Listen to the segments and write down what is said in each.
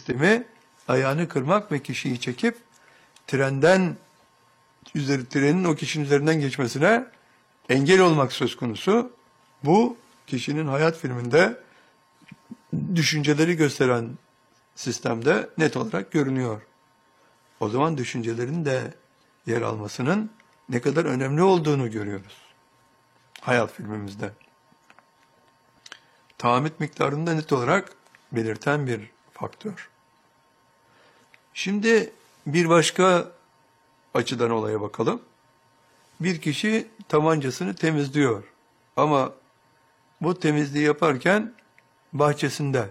sistemi ayağını kırmak ve kişiyi çekip trenin o kişinin üzerinden geçmesine engel olmak söz konusu. Bu kişinin hayat filminde düşünceleri gösteren sistemde net olarak görünüyor. O zaman düşüncelerin de yer almasının ne kadar önemli olduğunu görüyoruz hayat filmimizde. Tahammüt miktarını da net olarak belirten bir faktör. Şimdi bir başka açıdan olaya bakalım. Bir kişi tabancasını temizliyor ama bu temizliği yaparken bahçesinde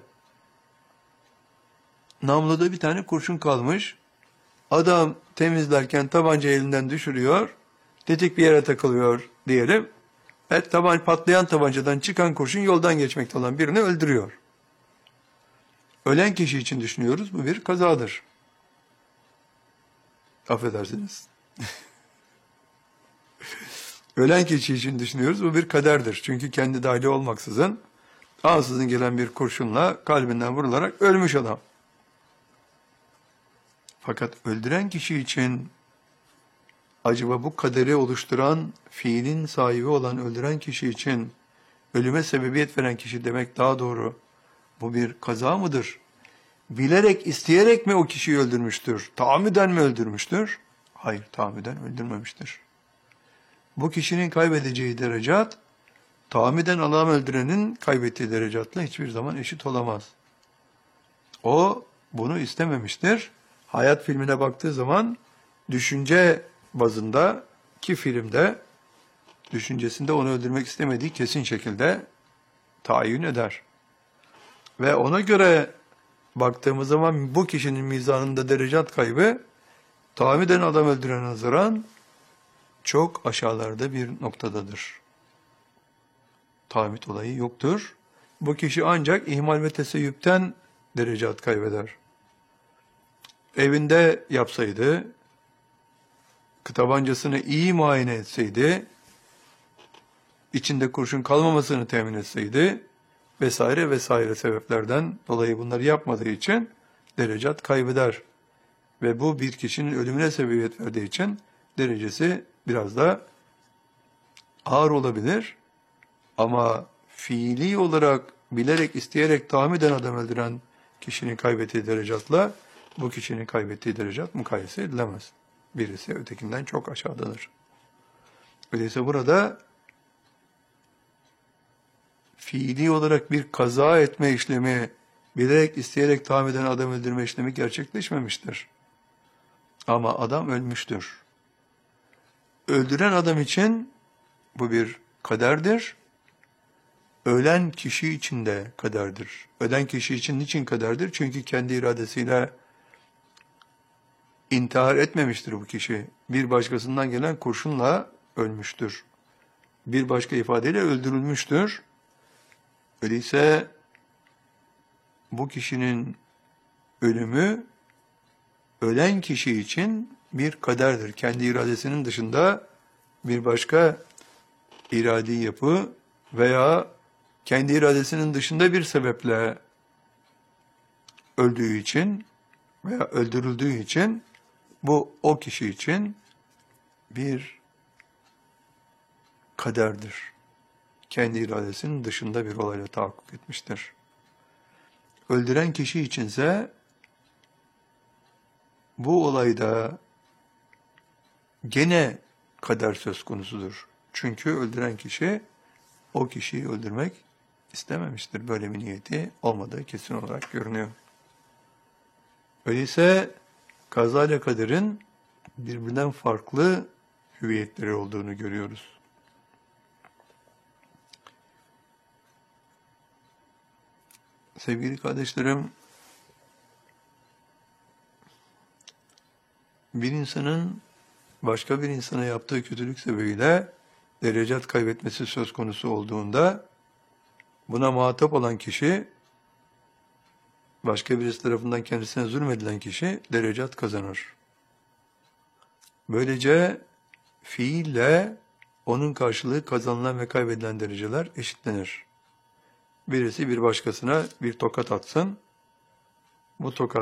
namluda bir tane kurşun kalmış. Adam temizlerken tabancayı elinden düşürüyor, tetik bir yere takılıyor diyelim. Patlayan tabancadan çıkan kurşun yoldan geçmekte olan birini öldürüyor. Ölen kişi için düşünüyoruz, bu bir kazadır. Affedersiniz. Ölen kişi için düşünüyoruz, bu bir kaderdir. Çünkü kendi dahili olmaksızın ansızın gelen bir kurşunla kalbinden vurularak ölmüş adam. Fakat öldüren kişi için acaba bu kaderi oluşturan, fiilin sahibi olan öldüren kişi için ölüme sebebiyet veren kişi demek daha doğru. Bu bir kaza mıdır? Bilerek, isteyerek mi o kişiyi öldürmüştür? Tahammüden mi öldürmüştür? Hayır, tahammüden öldürmemiştir. Bu kişinin kaybedeceği derecat, tahammüden adam öldürenin kaybettiği derecatla hiçbir zaman eşit olamaz. O bunu istememiştir. Hayat filmine baktığı zaman düşünce bazında ki filmde düşüncesinde onu öldürmek istemediği kesin şekilde tayin eder. Ve ona göre baktığımız zaman bu kişinin mizanında derecat kaybı tahammüden adam öldürene nazaran çok aşağılarda bir noktadadır. Tahammüt olayı yoktur. Bu kişi ancak ihmal ve teseyyüpten derecat kaybeder. Evinde yapsaydı, tabancasını iyi muayene etseydi, içinde kurşun kalmamasını temin etseydi vesaire vesaire sebeplerden dolayı bunları yapmadığı için derecat kaybeder. Ve bu bir kişinin ölümüne sebebiyet verdiği için derecesi biraz da ağır olabilir. Ama fiili olarak bilerek, isteyerek tahammüden adam öldüren kişinin kaybettiği derecatla bu kişinin kaybettiği derecat mukayese edilemez. Birisi ötekinden çok aşağıdadır. Öyleyse burada fiili olarak bir kaza etme işlemi, bilerek, isteyerek tahammüden adam öldürme işlemi gerçekleşmemiştir. Ama adam ölmüştür. Öldüren adam için bu bir kaderdir. Ölen kişi için de kaderdir. Ölen kişi için niçin kaderdir? Çünkü kendi iradesiyle intihar etmemiştir bu kişi. Bir başkasından gelen kurşunla ölmüştür. Bir başka ifadeyle öldürülmüştür. Öyleyse bu kişinin ölümü ölen kişi için bir kaderdir. Kendi iradesinin dışında bir başka iradi yapı veya kendi iradesinin dışında bir sebeple öldüğü için veya öldürüldüğü için bu o kişi için bir kaderdir. Kendi iradesinin dışında bir olayla tahakkuk etmiştir. Öldüren kişi içinse bu olayda gene kader söz konusudur. Çünkü öldüren kişi o kişiyi öldürmek istememiştir. Böyle bir niyeti olmadığı kesin olarak görünüyor. Öyleyse kaza ile kaderin birbirinden farklı hüviyetleri olduğunu görüyoruz. Sevgili kardeşlerim, bir insanın başka bir insana yaptığı kötülük sebebiyle derecat kaybetmesi söz konusu olduğunda buna muhatap olan kişi, başka birisi tarafından kendisine zulmedilen kişi derecat kazanır. Böylece fiille onun karşılığı kazanılan ve kaybedilen dereceler eşitlenir. Birisi bir başkasına bir tokat atsın, bu tokat